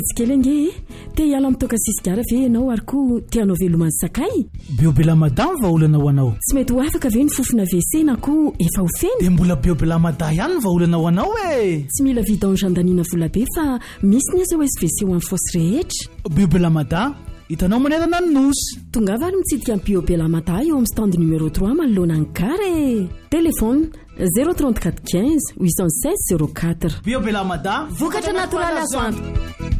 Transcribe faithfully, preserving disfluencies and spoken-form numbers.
Skelenge te hiala mitoka sisigara ve ianao ary koa tianao velomany sakay. Biobela madame vaolana ho anao. Tsy mety ho afaka ve ny fofona W C na koa efa ho feny? Dia mbola biobela madame ihany vaolana ho anao e. Tsy mila vidange jandanina volabe fa misy ny azo S V C ho an'ny fosy rehetra. Biobela madame hitanao manerana ny nosy. Tonga vary mitsidika ny biobela madame eo amin'ny stand numéro trois manoloana ny gare. Téléphone zéro trente-quatre quinze huit cent seize zéro quatre. Biobela madame vokatra natoraly azo antoka.